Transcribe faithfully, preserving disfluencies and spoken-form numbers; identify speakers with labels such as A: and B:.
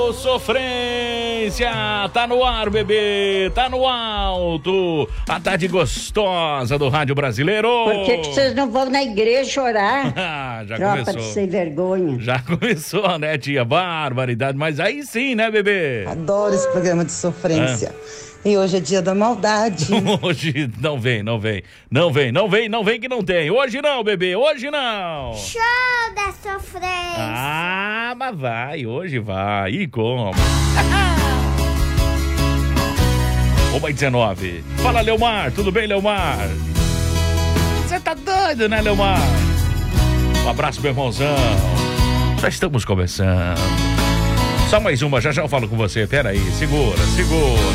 A: Sofrência, tá no ar, bebê, tá no alto, a tarde gostosa do Rádio Brasileiro.
B: Por que, que vocês não vão na igreja orar?
A: Ah, já
B: Tropa
A: começou.
B: de sem vergonha.
A: Já começou, né, tia? Barbaridade, mas aí sim, né, bebê?
C: Adoro esse programa de sofrência. Ah. E hoje é dia da maldade.
A: Hoje não vem, não vem, não vem, não vem, não vem que não tem. Hoje não, bebê, hoje não.
D: Show da sofrência.
A: Ah, mas vai, hoje vai. E como? uma e dezenove. Fala, Leomar, tudo bem, Leomar? Você tá doido, né, Leomar? Um abraço, meu irmãozão. Já estamos começando. Só mais uma, já já eu falo com você. Pera aí, segura, segura.